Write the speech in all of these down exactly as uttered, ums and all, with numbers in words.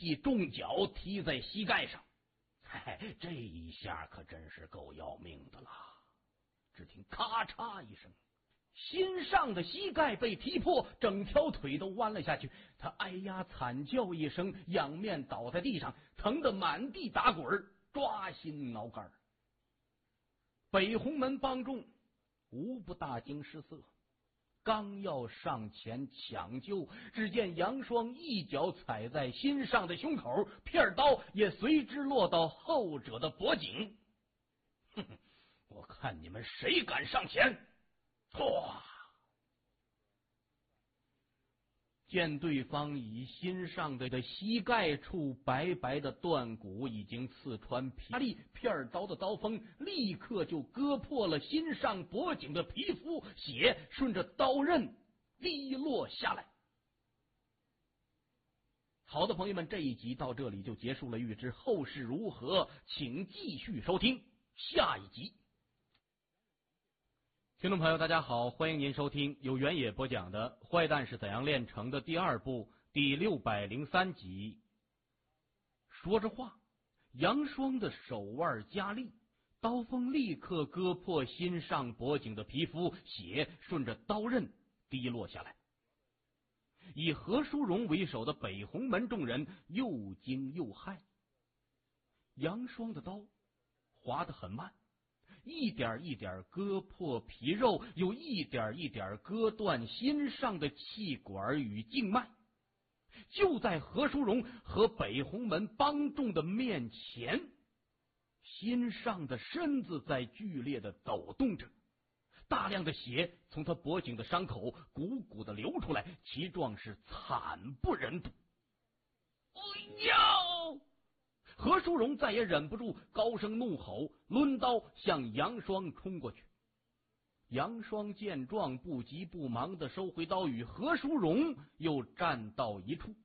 记重脚踢在膝盖上。嘿，这一下可真是够要命的了。只听咔嚓一声，心上的膝盖被踢破，整条腿都弯了下去。他哎呀惨叫一声，仰面倒在地上，疼得满地打滚，抓心挠肝。北红门帮众无不大惊失色，刚要上前抢救，只见杨双一脚踩在心上的胸口，片刀也随之落到后者的脖颈。哼哼，我看你们谁敢上前！唰！见对方以心上的膝盖处白白的断骨已经刺穿皮力，片刀的刀锋立刻就割破了心上脖颈的皮肤，血顺着刀刃滴落下来。好的朋友们，这一集到这里就结束了，欲知后事如何，请继续收听下一集。听众朋友大家好，欢迎您收听由原野播讲的《坏蛋是怎样炼成的》第二部第六百零三集。说着话，杨双的手腕加力，刀锋立刻割破心上脖颈的皮肤，血顺着刀刃滴落下来。以何书荣为首的北红门众人又惊又骇。杨双的刀划得很慢，一点一点割破皮肉，又一点一点割断心上的气管与静脉。就在何书荣和北红门帮众的面前，心上的身子在剧烈的抖动着，大量的血从他脖颈的伤口鼓鼓的流出来，其状是惨不忍睹。哎呀！何书荣再也忍不住，高声怒吼，抡刀向杨双冲过去。杨双见状，不急不忙的收回刀，与何书荣又站到一处。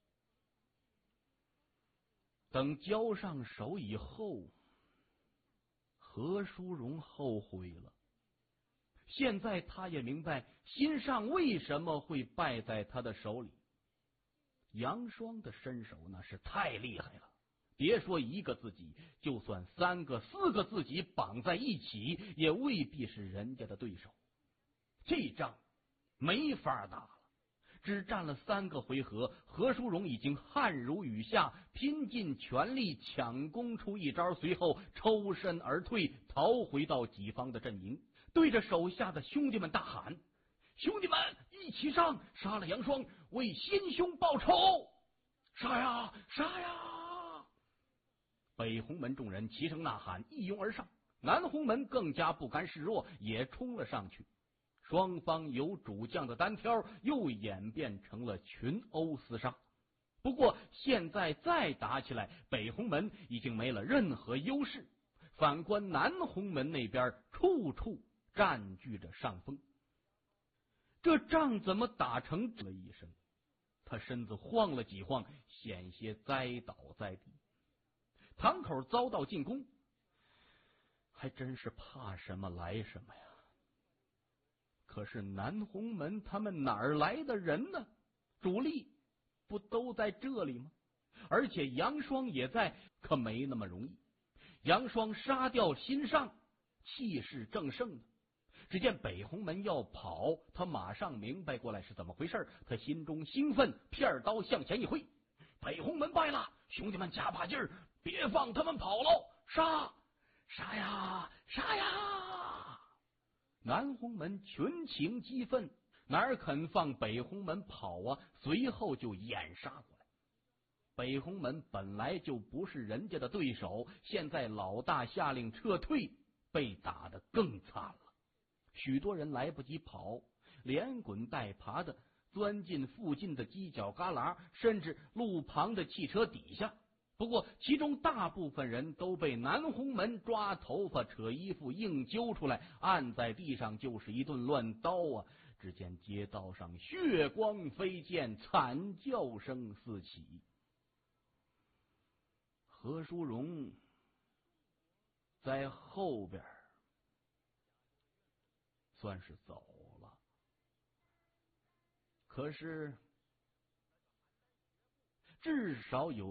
等交上手以后，何书荣后悔了。现在他也明白心上为什么会败在他的手里。杨双的身手那是太厉害了，别说一个自己，就算三个四个自己绑在一起，也未必是人家的对手。这仗没法打了。只战了三个回合，何书荣已经汗如雨下，拼尽全力抢攻出一招，随后抽身而退，逃回到己方的阵营，对着手下的兄弟们大喊：兄弟们一起上，杀了杨双，为先兄报仇！杀呀杀呀！北红门众人齐声呐喊，一拥而上。南红门更加不甘示弱，也冲了上去。双方有主将的单挑又演变成了群殴厮杀。不过现在再打起来，北红门已经没了任何优势，反观南红门那边处处占据着上风。这仗怎么打成这一声？他身子晃了几晃，险些栽倒在地。堂口遭到进攻，还真是怕什么来什么呀。可是南红门他们哪儿来的人呢？主力不都在这里吗？而且杨双也在，可没那么容易。杨双杀掉心上，气势正盛的。只见北红门要跑，他马上明白过来是怎么回事，他心中兴奋，片刀向前一挥。北红门败了，兄弟们加把劲儿，别放他们跑喽！杀杀呀杀呀！南红门群情激愤，哪肯放北红门跑啊？随后就掩杀过来。北红门本来就不是人家的对手，现在老大下令撤退，被打得更惨了。许多人来不及跑，连滚带爬的钻进附近的犄角旮旯，甚至路旁的汽车底下。不过其中大部分人都被南红门抓头发扯衣服硬揪出来，按在地上就是一顿乱刀啊！只见街道上血光飞溅，惨叫声四起。何书荣在后边算是走了，可是至少有